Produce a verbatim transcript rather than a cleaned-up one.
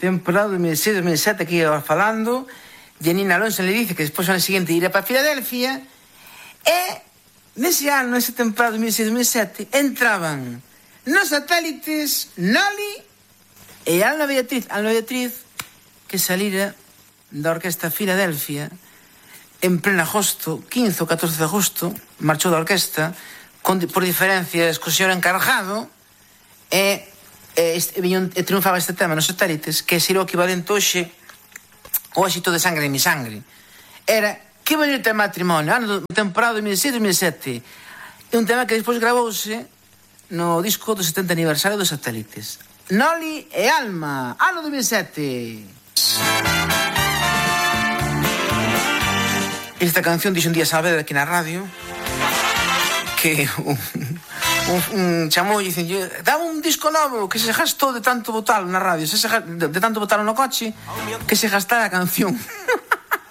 temporada dos mil seis dos mil sete aquí iba falando. Janine Alonso le dice que despois ao ano seguinte irá para Filadelfia. E nese ano, nese temporada dos mil seis dos mil sete, entraban nos satélites Noli e Alma Beatriz, Alma Beatriz, que salira da Orquesta Filadelfia en pleno agosto, quince ou catorce de agosto, marchou da orquesta con, por diferencias co señor encargado e, e, e, e triunfaba este tema nos satélites, que sería o equivalente hoxe o éxito de Sangre en mi sangre. Era Que bonito é matrimonio, ano do temporada dos mil seis dos mil sete. É un tema que despois gravouse no disco do setenta aniversario dos satélites. Noli e Alma, ano dos mil sete. Esta canción dixe un día Saavedra aquí na radio que un, un, un chamou e dicen, daba un disco novo que se gastou de tanto botalo na radio, se se, de, de tanto botalo no coche, que se gastara a canción.